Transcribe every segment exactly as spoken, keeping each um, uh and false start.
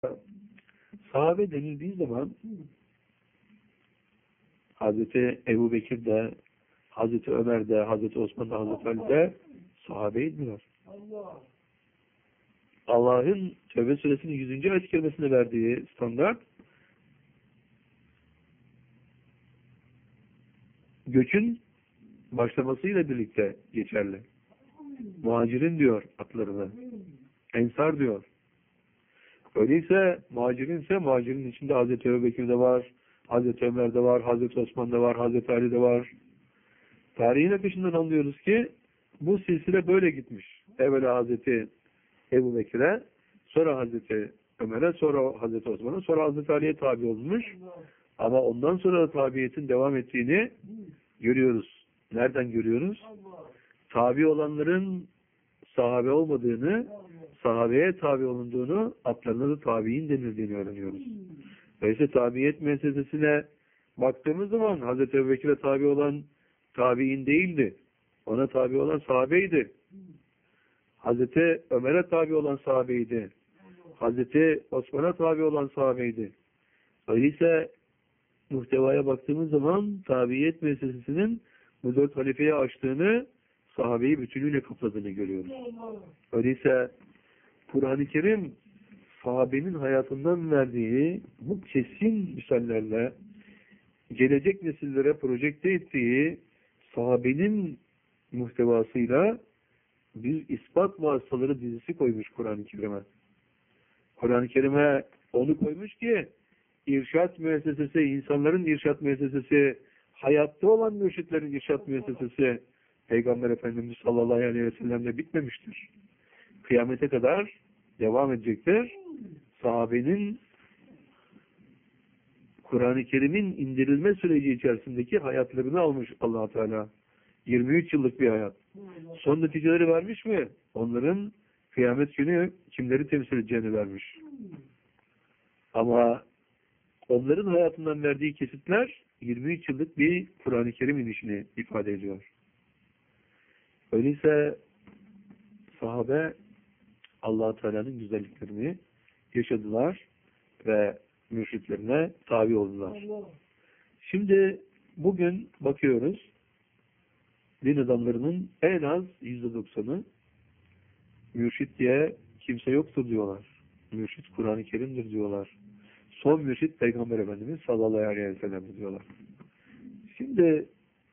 Sahabe denildiği zaman Hazreti Ebu Bekir de, Hazreti Ömer de, Hazreti Osman da, Hazreti Ali de sahabeydiler. Allah'ın Tevbe suresinin yüzüncü ayet-i kerimesinde verdiği standart göçün başlamasıyla birlikte geçerli. Muhacirin diyor atlarına. Ensar diyor. Öyleyse muhacirinse muhacirin içinde Hazreti Ebu Bekir de var, Hazreti Ömer de var, Hazreti Osman da var, Hazreti Ali de var. Tarihin akışından anlıyoruz ki bu silsile böyle gitmiş. Evvela Hazreti Ebu Bekir'e, sonra Hazreti Ömer'e, sonra Hazreti Osman'a, sonra Hazreti Ali'ye tabi olmuş. Ama ondan sonra da tabiyetin devam ettiğini görüyoruz. Nereden görüyoruz? Tabi olanların sahabe olmadığını, sahabeye tabi olunduğunu, atlarına da tabi'in denildiğini öğreniyoruz. Dolayısıyla tabiyet meselesine baktığımız zaman Hazreti Ebu Bekir'e tabi olan tabi'in değildi. Ona tabi olan sahabeydi. Hazreti Ömer'e tabi olan sahabeydi. Hazreti Osman'a tabi olan sahabeydi. Öyleyse muhtevaya baktığımız zaman tabiyet meselesinin bu dört halifeye açtığını, sahabeyi bütünüyle kapladığını görüyoruz. Öyleyse Kur'an-ı Kerim sahabenin hayatından verdiği bu kesin misallerle gelecek nesillere projekte ettiği sahabenin muhtevasıyla bir ispat vasıtaları dizisi koymuş Kur'an-ı Kerim'e. Kur'an-ı Kerim'e onu koymuş ki irşat müessesesi, insanların irşat müessesesi, hayatta olan mürşitlerin irşat müessesesi Peygamber Efendimiz sallallahu aleyhi ve sellem'le bitmemiştir. Kıyamete kadar devam edecektir. Sahabenin Kur'an-ı Kerim'in indirilme süreci içerisindeki hayatlarını almış Allah Teala. yirmi üç yıllık bir hayat. Son neticeleri vermiş mi? Onların kıyamet günü kimleri temsil edeceğini vermiş. Ama onların hayatından verdiği kesitler yirmi üç yıllık bir Kur'an-ı Kerim inişini ifade ediyor. Öyleyse sahabe Allah Teala'nın güzelliklerini yaşadılar ve mürşitlerine tabi oldular. Şimdi bugün bakıyoruz, din adamlarının en az yüzde doksanı mürşit diye kimse yoktur diyorlar. Mürşit Kur'an-ı Kerim'dir diyorlar. Son mürşit Peygamber Efendimiz sallallahu aleyhi ve sellem diyorlar. Şimdi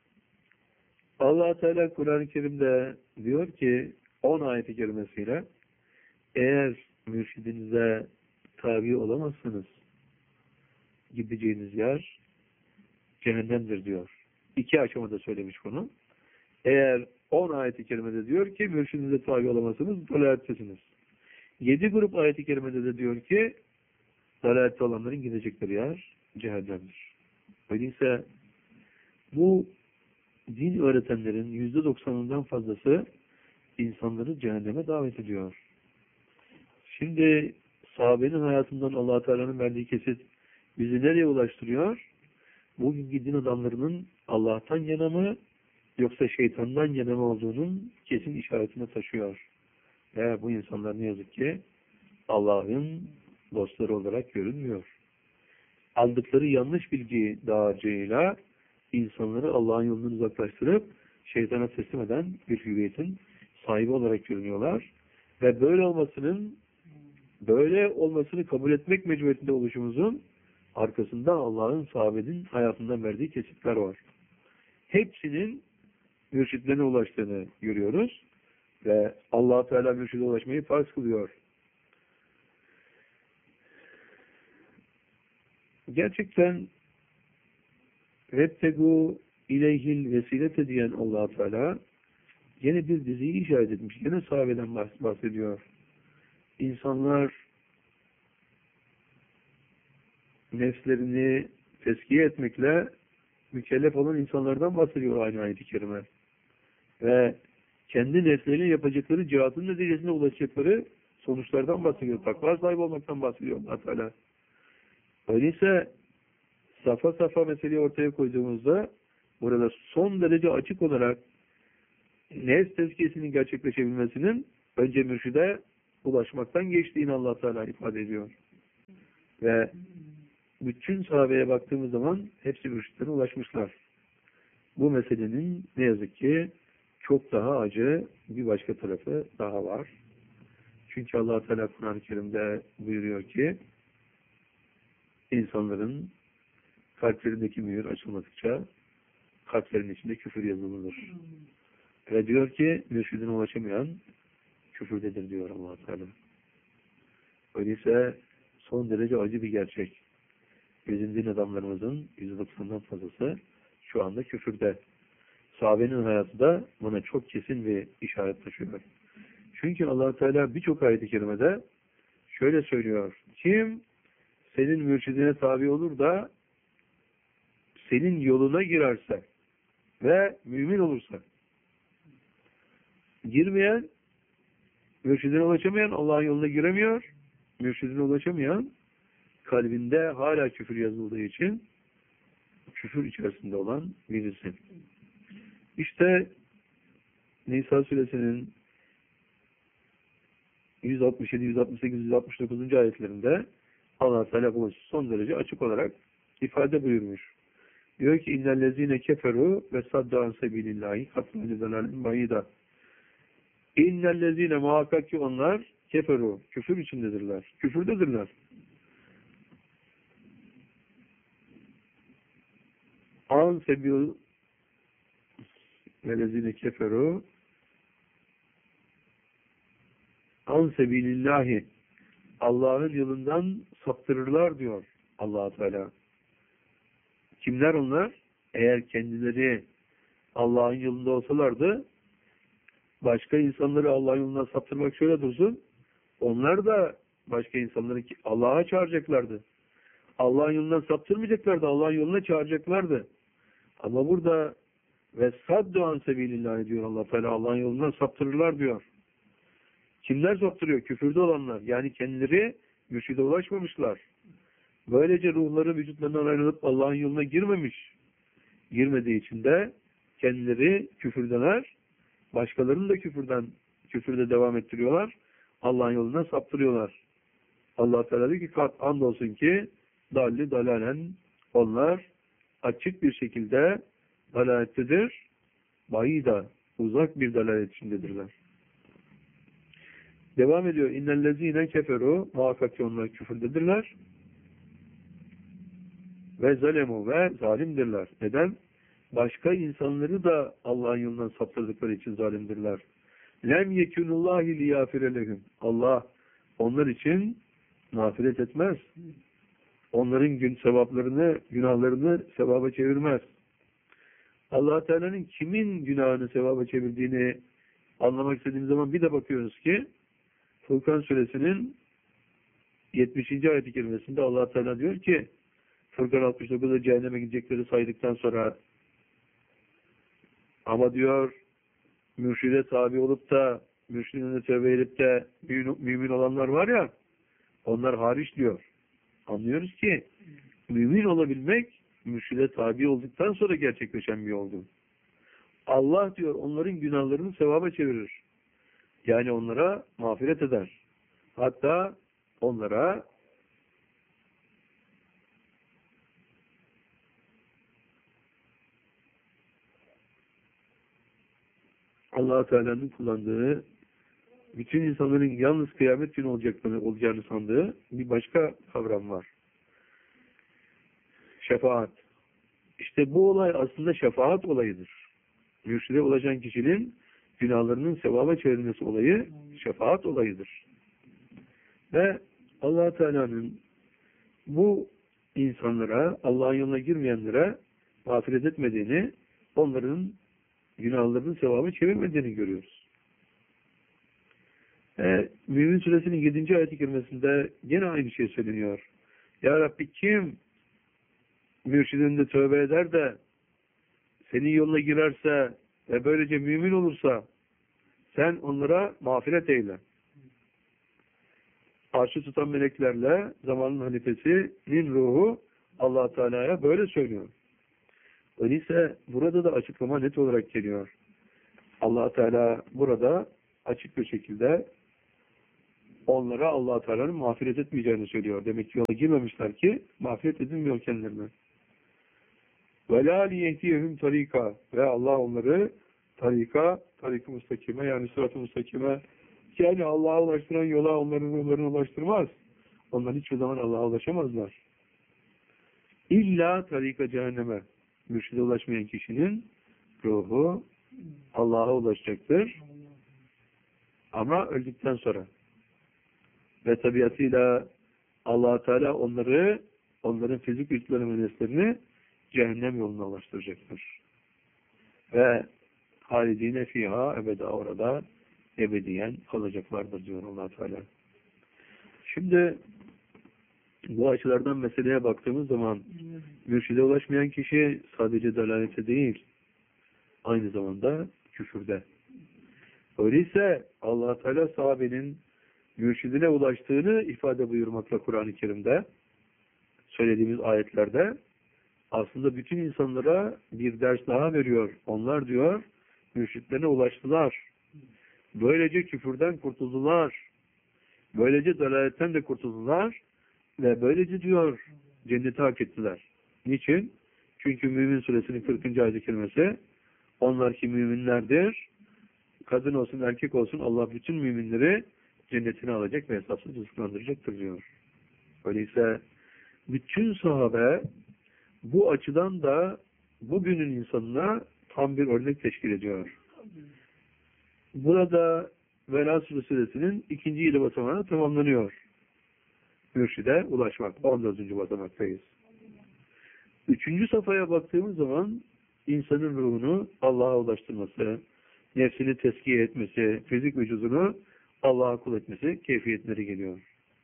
Allah Teala Kur'an-ı Kerim'de diyor ki on ayet-i kerimesiyle eğer mürşidinize tabi olamazsınız gideceğiniz yer cehennemdir diyor. İki aşamada söylemiş bunu. Eğer on ayet-i kerimede diyor ki mürşidinize tabi olamazsınız, dalalettesiniz. Yedi grup ayet-i kerimede de diyor ki dalalette olanların gidecekleri yer cehennemdir. Öyleyse bu din öğretenlerin yüzde doksanından fazlası insanları cehenneme davet ediyor. Şimdi sahabenin hayatından Allah Teala'nın verdiği kesit bizi nereye ulaştırıyor? Bugünkü din adamlarının Allah'tan yana mı yoksa şeytandan yana mı olduğunun kesin işaretine taşıyor. Ve bu insanlar ne yazık ki Allah'ın dostları olarak görünmüyor. Aldıkları yanlış bilgi dağarcığıyla insanları Allah'ın yolundan uzaklaştırıp şeytana teslim eden bir hüviyetin sahibi olarak görünüyorlar. Ve böyle olmasının böyle olmasını kabul etmek mecburiyetinde oluşumuzun arkasında Allah'ın sahabenin hayatından verdiği kesitler var. Hepsinin mürşitlerine ulaştığını görüyoruz. Ve Allah Teala mürşide ulaşmayı farz kılıyor. Gerçekten Vettegu ileyhil vesilete diyen Allah Teala yine bir diziyi işaret etmiş. Yine sahabeden bahsediyor. İnsanlar nefslerini teskiye etmekle mükellef olan insanlardan bahsediyor aynı ayet-i kerime. Ve kendi nefsleriyle yapacakları cihatın neticesinde ulaşacakları sonuçlardan bahsediyor. Takva sahibi olmaktan bahsediyor Allah Teala. Öyleyse safa safa meseleyi ortaya koyduğumuzda burada son derece açık olarak nefs tezkiyesinin gerçekleşebilmesinin önce mürşide ulaşmaktan geçtiğini Allah Teala ifade ediyor. Ve bütün sahabeye baktığımız zaman hepsi mürşitlere ulaşmışlar. Bu meselenin ne yazık ki çok daha acı bir başka tarafı daha var. Çünkü Allah Teala Kur'an-ı Kerim'de buyuruyor ki insanların kalplerindeki mühür açılmadıkça kalplerin içinde küfür yazılıdır. Ve diyor ki mürşidine ulaşamayan küfürdedir diyor Allah Teala. Öyleyse son derece acı bir gerçek. Bizim din adamlarımızın yüzde doksanından fazlası şu anda küfürde. Sahabenin hayatı da buna çok kesin bir işaret taşıyor. Çünkü Allah Teala birçok ayet-i kerimede şöyle söylüyor. Kim senin mürşidine tabi olur da senin yoluna girerse ve mümin olursa, girmeyen, mürşidine ulaşamayan Allah'ın yoluna giremiyor, mürşidine ulaşamayan kalbinde hala küfür yazıldığı için küfür içerisinde olan birisi. İşte Nisa suresinin yüz altmış yedi, yüz altmış sekiz, yüz altmış dokuzuncu ayetlerinde Allah Teala bu son derece açık olarak ifade buyurmuş. Diyor ki innellezine keferu ve saddu an sebilillahi hatta lidelâlim bayida. İnnellezine muhakkak ki onlar keferu, küfür içindedirler. Küfürdedirler. An sebil velezine keferu an sebilillahi Allah'ın yolundan saptırırlar diyor Allah Teala. Kimler onlar? Eğer kendileri Allah'ın yolunda olsalardı başka insanları Allah'ın yolundan saptırmak şöyle dursun. Onlar da başka insanları Allah'a çağıracaklardı. Allah'ın yolundan saptırmayacaklardı. Allah'ın yoluna çağıracaklardı. Ama burada ve saddu an sebilillah diyor Allah Teala. Allah'ın yolundan saptırırlar diyor. Kimler saptırıyor? Küfürde olanlar. Yani kendileri mürşide ulaşmamışlar. Böylece ruhları vücutlarından ayrılıp Allah'ın yoluna girmemiş. Girmediği için de kendileri küfürdeler. Başkalarını da küfürden, küfürde devam ettiriyorlar. Allah'ın yolundan saptırıyorlar. Allah Teala diyor ki kat andolsun ki dalli dalalen onlar açık bir şekilde dalalettedir. Bayida uzak bir dalalet içindedirler. Devam ediyor. İnnellezine keferu muhakkak ki onlar küfürdedirler. Ve zalemu ve zalimdirler. Neden? Başka insanları da Allah'ın yolundan saptırdıkları için zalimdirler. Lem yekunullahi liyafire lehum. Allah onlar için mağfiret etmez. Onların gün sevaplarını, günahlarını sevaba çevirmez. Allah Teala'nın kimin günahını sevaba çevirdiğini anlamak istediğimiz zaman bir de bakıyoruz ki Furkan suresinin yetmişinci ayet-i kerimesinde Allah Teala diyor ki Furkan altmış dokuzda cehenneme gidecekleri saydıktan sonra ama diyor mürşide tabi olup da mürşidine tövbe edip de mümin olanlar var ya onlar hariç diyor. Anlıyoruz ki mümin olabilmek mürşide tabi olduktan sonra gerçekleşen bir olgu. Allah diyor onların günahlarını sevaba çevirir. Yani onlara mağfiret eder. Hatta onlara Allah Teala'nın kullandığı bütün insanların yalnız kıyamet günü olacaklarını, olacağını sandığı bir başka kavram var. Şefaat. İşte bu olay aslında şefaat olayıdır. Mürşide ulaşan kişinin günahlarının sevaba çevrilmesi olayı şefaat olayıdır. Ve Allah Teala'nın bu insanlara, Allah'ın yoluna girmeyenlere mağfiret etmediğini, onların günahlarının sevabı çevirmediğini görüyoruz. E, Mümin Suresinin yedinci ayet-i kerimesinde yine aynı şey söyleniyor. Ya Rabbi kim mürşidinde tövbe eder de senin yoluna girerse ve böylece mümin olursa sen onlara mağfiret eyle. Arşı tutan meleklerle zamanın halifesinin ruhu Allah Teala'ya böyle söylüyor. Öyleyse burada da açıklama net olarak geliyor. Allah Teala burada açık bir şekilde onlara Allah Teala'nın mağfiret etmeyeceğini söylüyor. Demek ki yola girmemişler ki mağfiret edilmiyor kendilerine. وَلَا لِيَهْدِيَهُمْ tarika ve Allah onları tarika, tarik-ı müstakime yani sırat-ı müstakime yani Allah'a ulaştıran yola onların ruhlarını ulaştırmaz. Onlar hiçbir zaman Allah'a ulaşamazlar. İlla tarika cehenneme. Mürşide ulaşmayan kişinin ruhu Allah'a ulaşacaktır. Ama öldükten sonra. Ve tabiatıyla Allah Teala onları, onların fizik güçlerini ve neslerini cehennem yoluna ulaştıracaktır. Ve halidine fiha ebeda orada ebediyen kalacaklardır diyor Allah Teala. Şimdi bu açılardan meseleye baktığımız zaman mürşide ulaşmayan kişi sadece dalalete değil, aynı zamanda küfürde. Öyleyse Allah Teala sahabenin mürşidine ulaştığını ifade buyurmakla Kur'an-ı Kerim'de söylediğimiz ayetlerde aslında bütün insanlara bir ders daha veriyor. Onlar diyor mürşitlerine ulaştılar. Böylece küfürden kurtuldular. Böylece dalaletten de kurtuldular. Ve böylece diyor cenneti hak ettiler. Niçin? Çünkü Mümin Suresinin kırkıncı ayet-i kerimesi onlar ki müminlerdir. Kadın olsun erkek olsun Allah bütün müminleri cennetine alacak ve hesapsız rızıklandıracaktır diyor. Öyleyse bütün sahabe bu açıdan da bugünün insanına tam bir örnek teşkil ediyor. Burada Vela Suresinin ikinci yedi basamağı tamamlanıyor. Mürşide ulaşmak. on dördüncü basamaktayız. Üçüncü safhaya baktığımız zaman insanın ruhunu Allah'a ulaştırması, nefsini teskiye etmesi, fizik vücudunu Allah'a kul etmesi keyfiyetleri geliyor.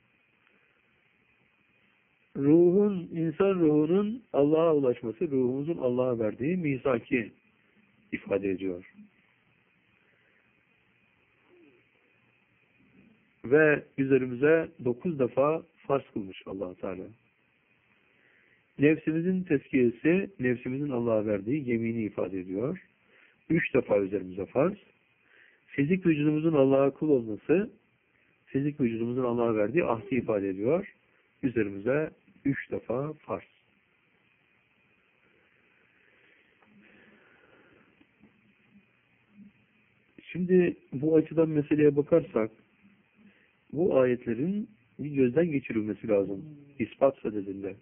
Ruhun, insan ruhunun Allah'a ulaşması, ruhumuzun Allah'a verdiği misaki ifade ediyor. Ve üzerimize dokuz defa farz kılmış Allah Teala. Nefsimizin tezkiyesi, nefsimizin Allah'a verdiği yemini ifade ediyor. Üç defa üzerimize farz. Fizik vücudumuzun Allah'a kul olması, fizik vücudumuzun Allah'a verdiği ahdi ifade ediyor. Üzerimize üç defa farz. Şimdi bu açıdan meseleye bakarsak, bu ayetlerin bir gözden geçirilmesi lazım. İspat sadedinde.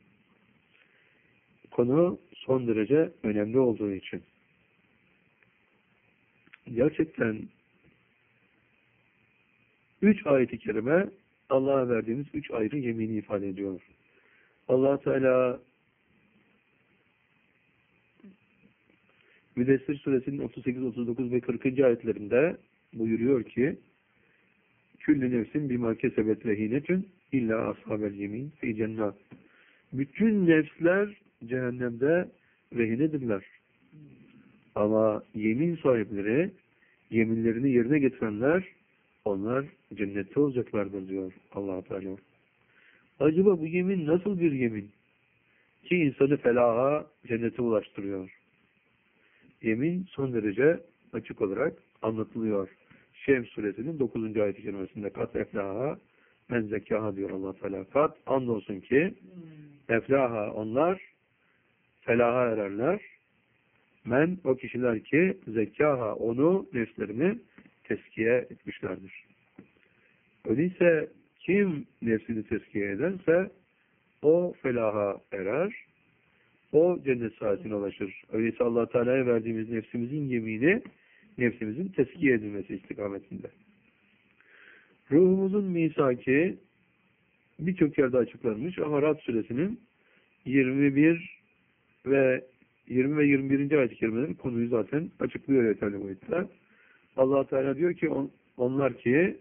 Konu son derece önemli olduğu için. Gerçekten üç ayet-i kerime Allah'a verdiğimiz üç ayrı yemini ifade ediyor. Allah Teala Müddessir Suresinin otuz sekiz, otuz dokuz ve kırkıncı ayetlerinde buyuruyor ki Küllü nefsin bima kesebet rehinetün illa ashabel yemin fi cennet. Bütün nefsler cehennemde rehinedirler. Ama yemin sahipleri, yeminlerini yerine getirenler, onlar cennette olacaklardır diyor Allah Teala. Acaba bu yemin nasıl bir yemin? Ki insanı felaha, cennete ulaştırıyor. Yemin son derece açık olarak anlatılıyor. Şems suresinin dokuzuncu ayet-i kerimesinde kat eflaha men zekaha diyor Allah Teala. Kat andolsun ki eflaha onlar felaha ererler. Men o kişiler ki zekaha onu nefslerini teskiye etmişlerdir. Öyleyse kim nefsini teskiye ederse o felaha erer. O cennet saatine ulaşır. Öyleyse Allah Teala'ya verdiğimiz nefsimizin yemini nefsimizin teskiye edilmesi istikametinde. Ruhumuzun misaki birçok yerde açıklanmış ama Rad suresinin yirmi bir ve yirmi ve yirmi birinci ayet-i kerimeleri konuyu zaten açıklıyor yeterli boyutta. Allah Teala diyor ki on, onlar ki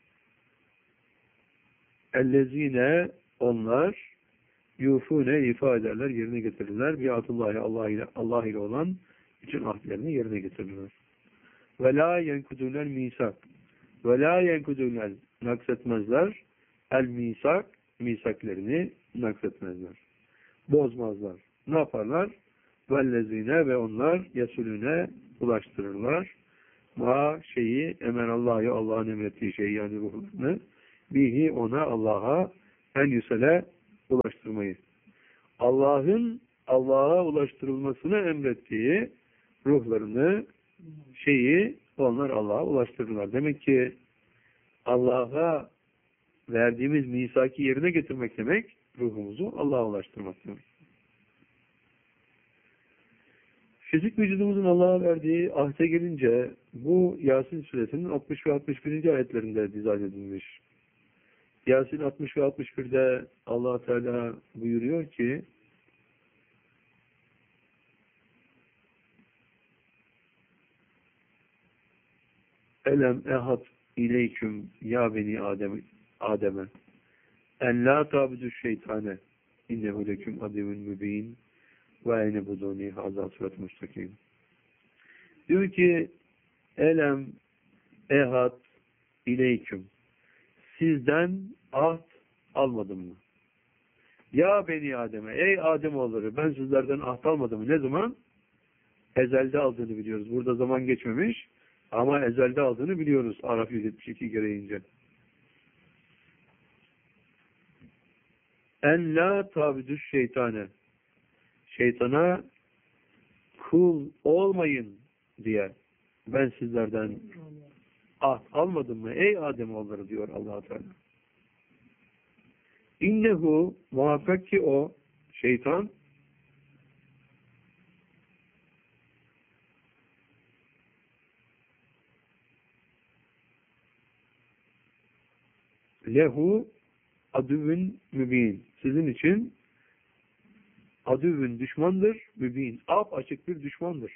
ellezine onlar yufune ifa ederler, yerine getirirler. Biatullahi Allah ile Allah ile olan bütün ahdlerini yerine getirirler. Ve la yenkudunel misak. Ve la yenkudunel naksetmezler. El misak misaklerini naksetmezler. Bozmazlar. Ne yaparlar? Vellezine ve onlar yasulüne ulaştırırlar. Ma şeyi emen Allah'ı Allah'ın emrettiği şeyi yani ruhlarını bihi ona Allah'a en yüsele ulaştırmayı. Allah'ın Allah'a ulaştırılmasını emrettiği ruhlarını, şeyi onlar Allah'a ulaştırırlar. Demek ki Allah'a verdiğimiz misaki yerine getirmek demek, ruhumuzu Allah'a ulaştırmak demek. Fizik vücudumuzun Allah'a verdiği ahde gelince, bu Yasin suresinin altmış ve altmış birinci ayetlerinde dizayn edilmiş. Yasin altmış ve altmış birde Allah Teala buyuruyor ki, Elem ehad ileyküm ya beni Adem Adem'e en la tabudu şeytane innehu leküm adevün mübin ve ene buduni hazal surat müstakim. Diyor ki elem ehad ileyküm, sizden ahd almadım mı? Ya beni Adem'e, ey Ademoğulları, ben sizlerden ahd almadım mı? Ne zaman? Ezelde aldığını biliyoruz. Burada zaman geçmemiş ama ezelde aldığını biliyoruz Araf yüz yetmiş iki gereğince. En la tabidüş şeytane, şeytana kul olmayın diye ben sizlerden ahd almadım mı ey Ademoğulları diyor Allah Teala. İnnehu, muhakkak ki o şeytan lehu adüvün mübin, sizin için adüvün düşmandır, mübin, ap açık bir düşmandır.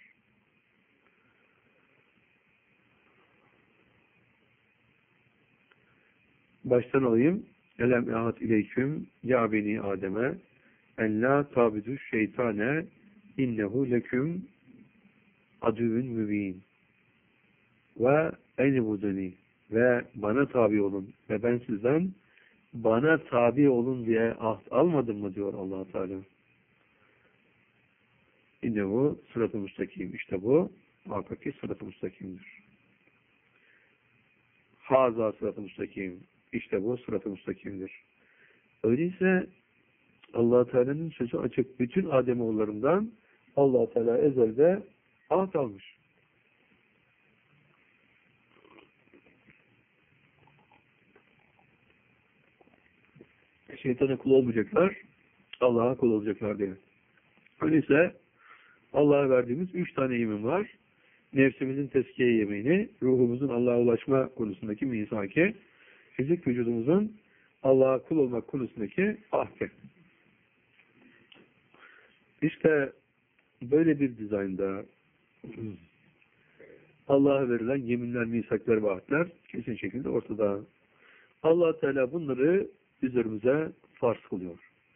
Baştan alayım. Elem ehat ileyküm ya beni Adem'e en la tabidu şeytane innehu leküm adüvün mübin ve enibudeni, ve bana tabi olun ve ben sizden bana tabi olun diye ahd almadım mı diyor Allah Teala. İnnehu sırat-ı müstakim. İşte bu muhakkak ki sırat-ı müstakimdir. Haza sırat-ı müstakim. İşte bu sırat-ı müstakimdir. Öyleyse Allah Teala'nın sözü açık. Bütün Ademoğullarından Allah Teala ezelde ahd almış. Şeytana kul olmayacaklar, Allah'a kul olacaklar diye. Öyleyse Allah'a verdiğimiz üç tane yemin var. Nefsimizin tezkiye yemini, ruhumuzun Allah'a ulaşma konusundaki misaki, fizik vücudumuzun Allah'a kul olmak konusundaki ahde. İşte böyle bir dizaynda Allah'a verilen yeminler, misaklar ve ahdler kesin şekilde ortada. Allah Teala bunları üzerimize farz kılıyor.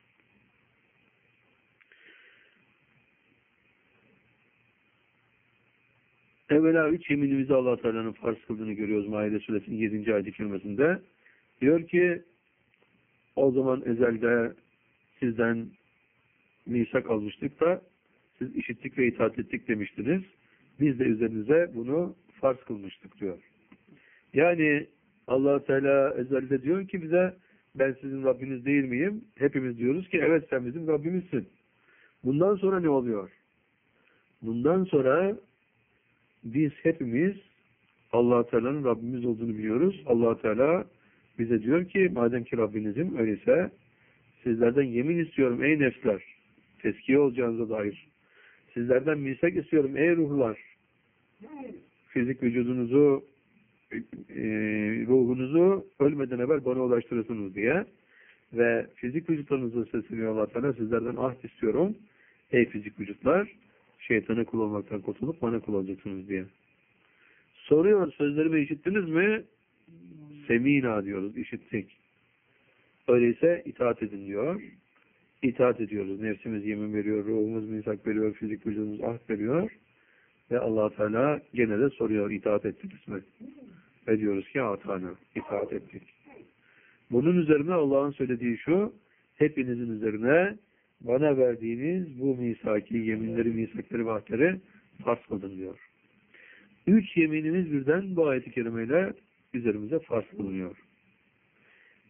Evvela üç yeminimizi Allah Teala'nın farz kıldığını görüyoruz Maide Suresinin yedinci ayet-i kerimesinde. Diyor ki o zaman ezelde sizden misak almıştık da siz işittik ve itaat ettik demiştiniz. Biz de üzerinize bunu farz kılmıştık diyor. Yani Allah Teala ezelde diyor ki bize ben sizin Rabbiniz değil miyim? Hepimiz diyoruz ki evet sen bizim Rabbimizsin. Bundan sonra ne oluyor? Bundan sonra biz hepimiz Allah Teala'nın Rabbimiz olduğunu biliyoruz. Allah Teala bize diyor ki madem ki Rabbinizim öyleyse sizlerden yemin istiyorum ey nefsler, tezkiye olacağınıza dair. Sizlerden misak istiyorum ey ruhlar. Fizik vücudunuzu e, ruhunuzu ölmeden evvel bana ulaştırırsınız diye ve fizik vücutlarınızı sesleniyor Allah Teala, sizlerden ahd istiyorum ey fizik vücutlar, şeytana kul olmaktan kurtulup bana kul olacaksınız diye. Soruyor, sözlerimi işittiniz mi? Semina diyoruz, işittik. Öyleyse itaat edin diyor. İtaat ediyoruz. Nefsimiz yemin veriyor, ruhumuz misak veriyor, fizik vücudumuz ahd veriyor. Ve Allah Teala gene de soruyor, itaat ettiniz mi? Ve diyoruz ki atana, itaat ettik. Bunun üzerine Allah'ın söylediği şu, hepinizin üzerine bana verdiğiniz bu misaki, yeminleri, misakları, vaatleri farz kılın diyor. Üç yeminimiz birden bu ayet-i kerimeyle üzerimize farz kılınıyor.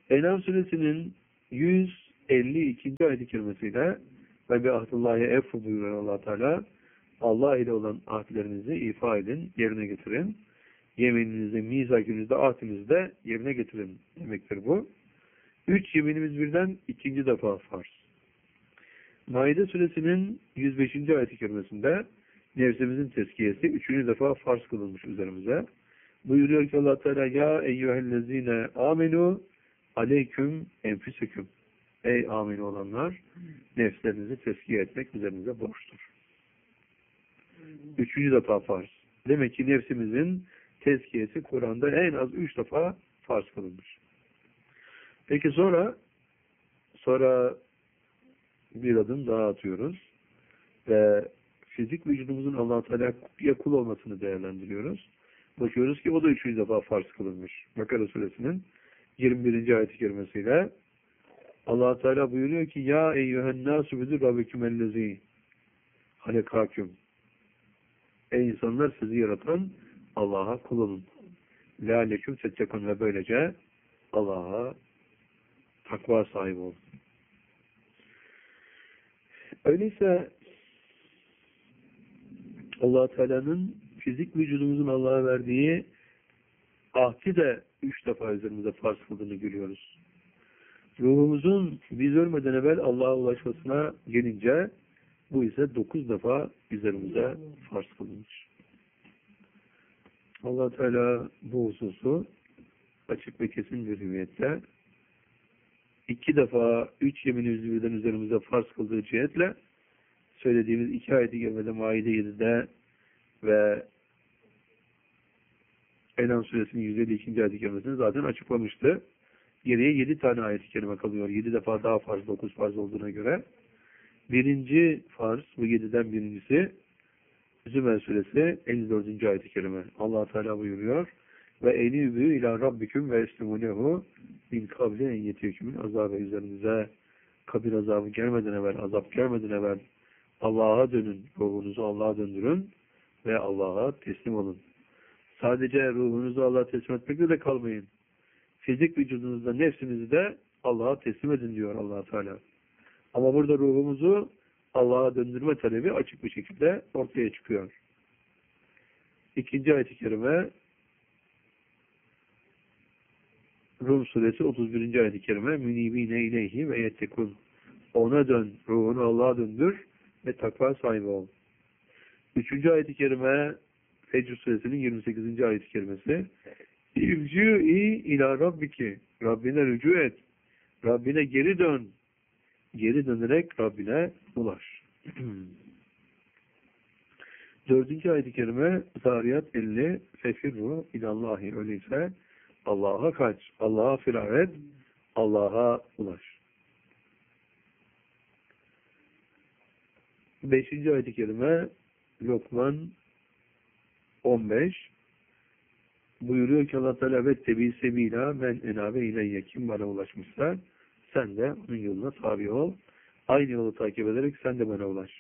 En'am suresinin yüz elli ikinci ayet-i kerimesiyle ve bi ahdullahi effu buyuruyor Allah Teala. Allah ile olan ahdlerinizi ifa edin, yerine getirin. Yemininizi, mizakınızda, ahdinizde yerine getirin demektir bu. Üç yeminimiz birden ikinci defa farz. Maide suresinin yüz beşinci ayet-i kerimesinde nefsimizin tezkiyesi üçüncü defa farz kılınmış üzerimize. Buyuruyor ki Allah Teala ya eyyühellezine amenu aleyküm enfüseküm. Ey amin olanlar, nefslerinizi tezkiye etmek üzerinize borçtur. Üçüncü defa farz. Demek ki nefsimizin tezkiyesi Kur'an'da en az üç defa farz kılınmış. Peki sonra sonra bir adım daha atıyoruz ve fizik vücudumuzun Allah-u Teala'ya kul olmasını değerlendiriyoruz. Bakıyoruz ki o da üçüncü defa farz kılınmış. Bakara suresinin yirmi birinci ayet-i kerimesiyle Allah Teala buyuruyor ki ya eyyühen nasu bidur rabbikümellezi halekâküm. Ey insanlar, sizi yaratan Allah'a kul olun. Lâleküm tettekun ve böylece Allah'a takva sahibi olun. Öyleyse Allah Teala'nın fizik vücudumuzun Allah'a verdiği ahdi de üç defa üzerimize farz kıldığını görüyoruz. Ruhumuzun biz ölmeden evvel Allah'a ulaşmasına gelince bu ise dokuz defa üzerimize farz kılınmış. Allah Teala bu hususu açık ve kesin bir hüviyette iki defa üç yemin birden üzerimize farz kıldığı cihetle söylediğimiz iki ayet-i kerimede Maide yedide ve En'am suresinin yüz elli ikinci ayet-i kerimesini zaten açıklamıştı. Geriye yedi tane ayet-i kerime kalıyor. Yedi defa daha farz, dokuz farz olduğuna göre. Birinci farz, bu yediden birincisi Zümer suresi elli dördüncü ayet-i kerime. Allah Teala buyuruyor ve enîbû ilâ rabbiküm ve eslimûnehu min kabli en yetiyekümün azabı üzerinize kabir azabı gelmeden evvel, azap gelmeden evvel Allah'a dönün, ruhunuzu Allah'a döndürün ve Allah'a teslim olun. Sadece ruhunuzu Allah'a teslim etmekle de kalmayın. Fizik vücudunuzda, nefsinizi de Allah'a teslim edin diyor Allah Teala. Ama burada ruhumuzu Allah'a döndürme talebi açık bir şekilde ortaya çıkıyor. İkinci ayet-i kerime Rum suresi otuz birinci ayet-i kerime münibine ileyhi ve yettekun. Ona dön, ruhunu Allah'a döndür ve takva sahibi ol. Üçüncü ayet-i kerime Fecr suresinin yirmi sekizinci ayet-i kerimesi İrcü'i ila rabbiki. Rabbine rücu et. Rabbine geri dön. Geri dönerek Rabbine ulaş. Dördüncü ayet-i kerime Zariyat elli Fefirru ilallahi. Öyleyse Allah'a kaç. Allah'a firar et. Allah'a ulaş. Beşinci ayet-i kerime Lokman on beş buyuruyor ki Allah Teala ve tebi sebila men enabe ileyye. Kim bana ulaşmışsa sen de onun yoluna tabi ol. Aynı yolu takip ederek sen de bana ulaş.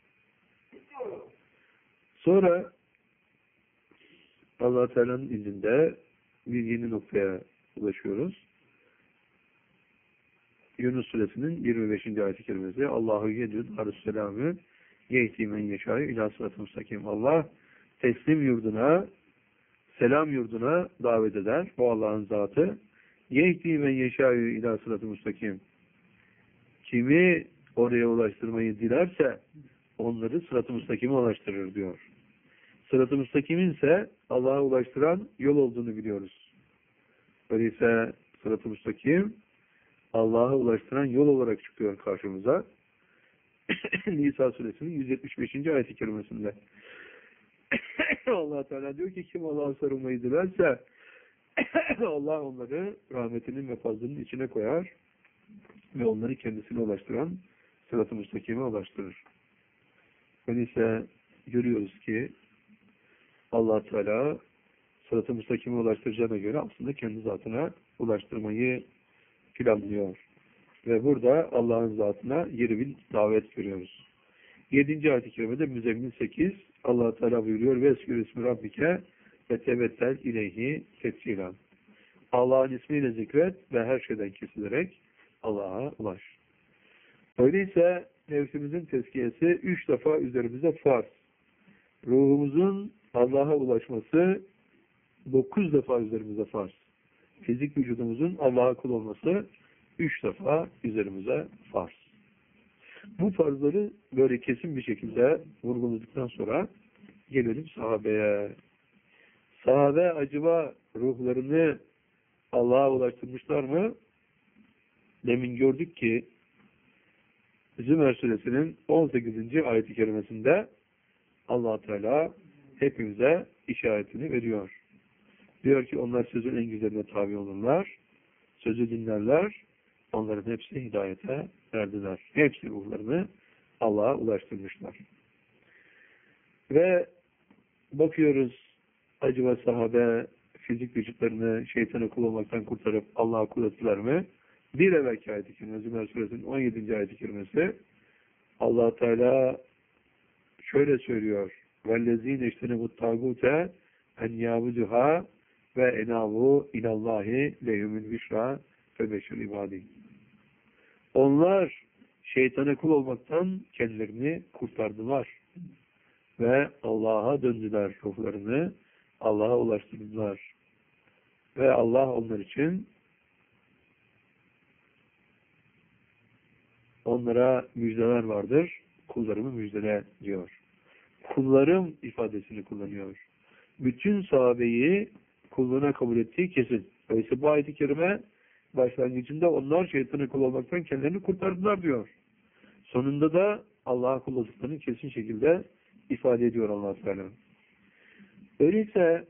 Sonra Allah Teala'nın izinde bir yeni noktaya ulaşıyoruz. Yunus suresinin yirmi beşinci ayet-i kerimesi Allahu yedü darüsselamü yehdi men yeşâ'yü ilâ sırat-ı müstakim. Allah teslim yurduna, selam yurduna davet eder. O Allah'ın zatı. Yehdi men yeşâ'yü ilâ sırat-ı müstakim. Kimi oraya ulaştırmayı dilerse onları sırat-ı müstakime ulaştırır diyor. Sırat-ı müstakimin ise Allah'a ulaştıran yol olduğunu biliyoruz. Öyleyse sırat-ı müstakim Allah'a ulaştıran yol olarak çıkıyor karşımıza. Nisa suresinin yüz yetmiş beşinci ayet-i kerimesinde. Allah Teala diyor ki kim Allah'a sarılmayı dilerse Allah onları rahmetinin ve fazlının içine koyar ve onları kendisine ulaştıran sırat-ı müstakime ulaştırır. Öyleyse görüyoruz ki Allah Teala sırat-ı müstakime ulaştıracağına göre aslında kendi zatına ulaştırmayı planlıyor. Ve burada Allah'ın zatına yeni bir davet görüyoruz. Yedinci ayet-i kerimede Müzzemmil sekiz Allah Teala buyuruyor ve eskür ismi rabbike ve tebettel ileyhi tefsilan. Allah'ın ismiyle zikret ve her şeyden kesilerek Allah'a ulaş. Öyleyse nefsimizin tezkiyesi üç defa üzerimize farz. Ruhumuzun Allah'a ulaşması dokuz defa üzerimize farz. Fizik vücudumuzun Allah'a kul olması üç defa üzerimize farz. Bu farzları böyle kesin bir şekilde vurguladıktan sonra gelelim sahabeye. Sahabe acaba ruhlarını Allah'a ulaştırmışlar mı? Demin gördük ki Zümer suresinin on sekizinci ayet-i kerimesinde Allah Teala hepimize işaretini veriyor. Diyor ki onlar sözün en güzeline tabi olurlar, sözü dinlerler, onların hepsi hidayete erdiler. Hepsi ruhlarını Allah'a ulaştırmışlar. Ve bakıyoruz acaba sahabe fizik vücutlarını şeytana kul olmaktan kurtarıp Allah'a kul ettiler mi? Bir evvelki ayet-i kerime, Zümer suresinin on yedinci ayet-i kerimesi Allah Teala şöyle söylüyor: وَالَّذ۪ينَ اِشْتَنَبُ الطَّاغُوتَ اَنْ يَعْبُدُهَا ve enavu ilallahi lehumul büşra febeşir ibadi. Onlar şeytana kul olmaktan kendilerini kurtardılar ve Allah'a döndüler, ruhlarını Allah'a ulaştırdılar. Ve Allah onlar için onlara müjdeler vardır. Kullarımı müjdele diyor. Kullarım ifadesini kullanıyor. Bütün sahabeyi kulluğuna kabul ettiği kesin. Öyleyse bu ayet-i kerime başlangıcında onlar şeytana kul olmaktan kendilerini kurtardılar diyor. Sonunda da Allah'a kul olduklarını kesin şekilde ifade ediyor Allah Teala. Öyleyse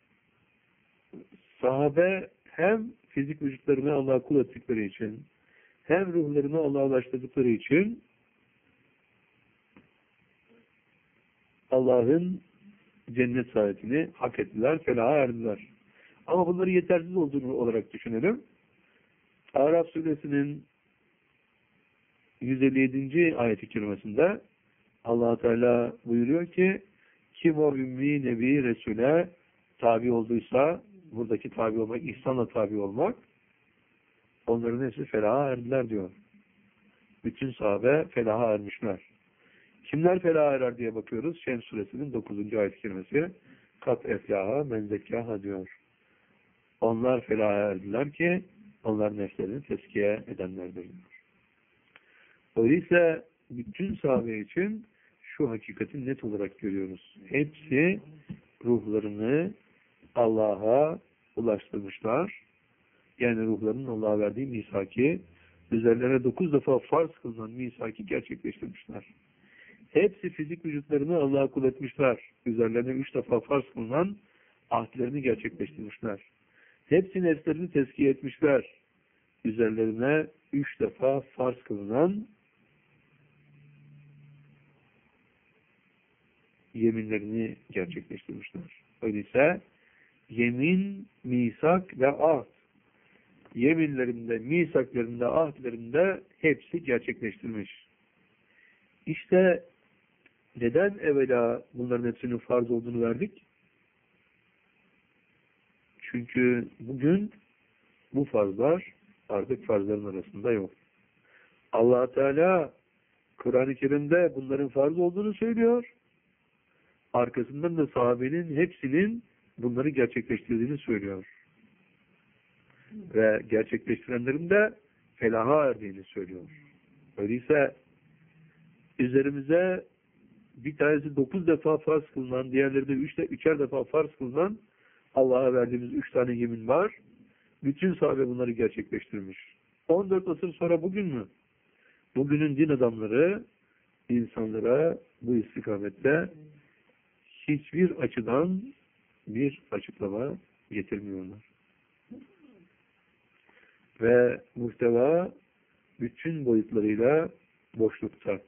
sahabe hem fizik vücutlarını Allah'a kul ettikleri için hem ruhlarını Allah'a ulaştırdıkları için Allah'ın cennet saadetini hak ettiler, felaha erdiler. Ama bunları yetersiz olduğunu olarak düşünelim. Araf suresinin yüz elli yedinci ayet-i kerimesinde Allah Teala buyuruyor ki kim o ümmi nebi Resul'e tabi olduysa, buradaki tabi olmak, ihsanla tabi olmak, onların hepsi felaha erdiler diyor. Bütün sahabe felaha ermişler. Kimler felaha erer diye bakıyoruz. Şems suresinin dokuzuncu ayet-i kerimesi kat eflaha menzekkaha diyor. Onlar felaha erdiler ki onlar nefslerini tezkiye edenlerdir diyor. Öyleyse bütün sahabe için şu hakikati net olarak görüyoruz. Hepsi ruhlarını Allah'a ulaştırmışlar. Yani ruhlarının Allah'a verdiği misaki, üzerlerine dokuz defa farz kılınan misaki gerçekleştirmişler. Hepsi fizik vücutlarını Allah'a kul etmişler. Üzerlerine üç defa farz kılınan ahdlerini gerçekleştirmişler. Hepsi nefslerini tezkiye etmişler. Üzerlerine üç defa farz kılınan yeminlerini gerçekleştirmişler. Öyleyse yemin, misak ve ahd. Yeminlerinde, misaklarında, ahdlerinde hepsi gerçekleştirmiş. İşte neden evvela bunların hepsinin farz olduğunu verdik? Çünkü bugün bu farzlar artık farzların arasında yok. Allah Teala Kur'an-ı Kerim'de bunların farz olduğunu söylüyor. Arkasından da sahabenin hepsinin bunları gerçekleştirdiğini söylüyor. Ve gerçekleştirenlerin de felaha erdiğini söylüyor. Öyleyse üzerimize bir tanesi dokuz defa farz kılınan, diğerleri de üçte üçer defa farz kılınan Allah'a verdiğimiz üç tane yemin var. Bütün sahabe bunları gerçekleştirmiş. on dört asır sonra bugün mü? Bugünün din adamları insanlara bu istikamette hiçbir açıdan bir açıklama getirmiyorlar. Ve muhteva bütün boyutlarıyla boşlukta.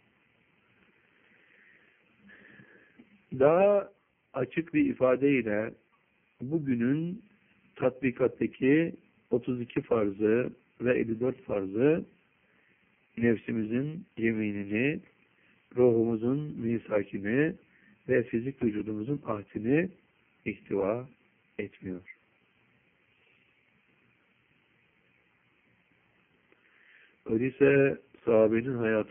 Daha açık bir ifadeyle bugünün tatbikattaki otuz iki farzı ve elli dört farzı nefsimizin yeminini, ruhumuzun misakini ve fizik vücudumuzun ahdini ihtiva etmiyor. Öyleyse sahabenin hayatı